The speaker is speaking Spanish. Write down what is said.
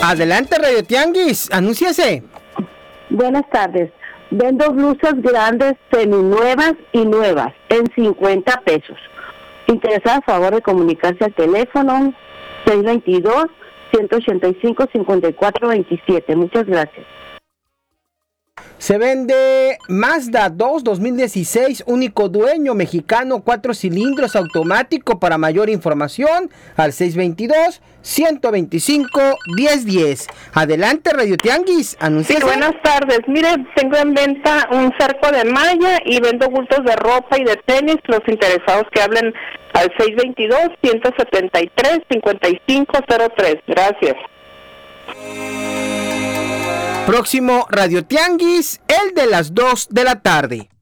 Adelante, Radio Tianguis, anúnciese. Buenas tardes. Vendo blusas grandes, seminuevas y nuevas, en 50 pesos. Interesada, a favor de comunicarse al teléfono 622-185-5427. Muchas gracias. Se vende Mazda 2 2016, único dueño mexicano, 4 cilindros, automático. Para mayor información, al 622-125-1010. Adelante, Radio Tianguis, anuncia. Sí, buenas tardes. Mire, tengo en venta un cerco de malla y vendo bultos de ropa y de tenis. Los interesados que hablen al 622-173-5503. Gracias. Próximo Radio Tianguis, el de las 2 de la tarde.